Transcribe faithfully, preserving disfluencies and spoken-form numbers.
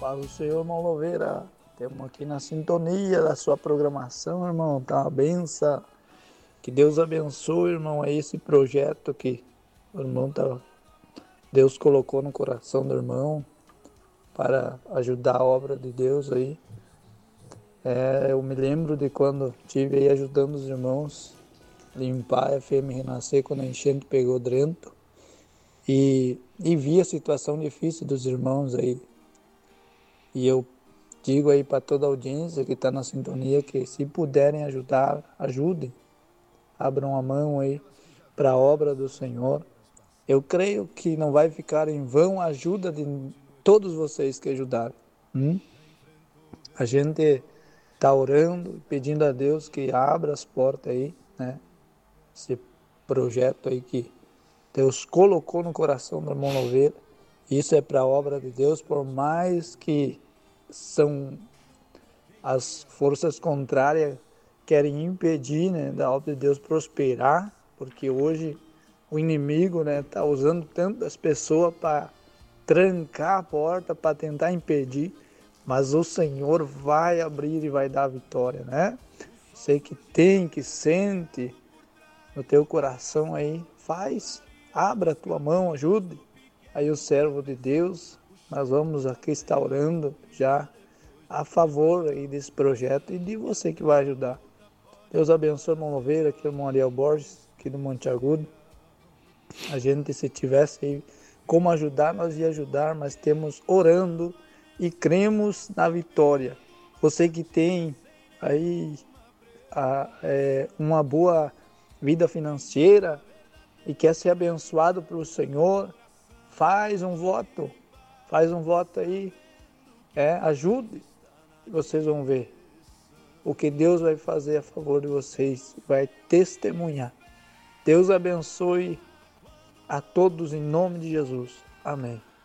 Paz do Senhor, irmão Louveira. Estamos aqui na sintonia da sua programação, irmão. Tá uma benção. Que Deus abençoe, irmão, a esse projeto que o irmão tá, Deus colocou no coração do irmão para ajudar a obra de Deus aí. É, eu me lembro de quando estive aí ajudando os irmãos limpar a F M Renascer quando a enchente pegou dentro e, e vi a situação difícil dos irmãos aí. E eu digo aí para toda a audiência que está na sintonia que se puderem ajudar, ajudem. Abram a mão aí para a obra do Senhor. Eu creio que não vai ficar em vão a ajuda de todos vocês que ajudaram. Hum? A gente está orando, pedindo a Deus que abra as portas aí, né? Esse projeto aí que Deus colocou no coração do irmão Louveira. Isso é para a obra de Deus, por mais que são as forças contrárias querem impedir, né, da obra de Deus prosperar, porque hoje o inimigo, né, tá usando tantas pessoas para trancar a porta, para tentar impedir, mas o Senhor vai abrir e vai dar a vitória, né? Sei que tem, que sente no teu coração aí, faz, abra a tua mão, ajude aí o servo de Deus. Nós vamos aqui estar orando já a favor aí desse projeto e de você que vai ajudar. Deus abençoe o irmão Louveira, aqui o irmão Ariel Borges, aqui do Monte Agudo. A gente, se tivesse aí como ajudar, nós ia ajudar, mas temos orando e cremos na vitória. Você que tem aí a, é, uma boa vida financeira e quer ser abençoado pelo Senhor, faz um voto, faz um voto aí, é, ajude, e vocês vão ver o que Deus vai fazer a favor de vocês, vai testemunhar. Deus abençoe a todos em nome de Jesus. Amém.